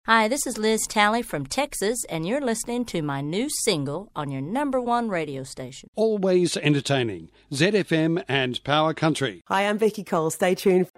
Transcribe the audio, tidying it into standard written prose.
Hi, this is Liz Talley from Texas, and you're listening to my new single on your #1 radio station. Always entertaining. ZFM and Power Country. Hi, I'm Becky Cole. Stay tuned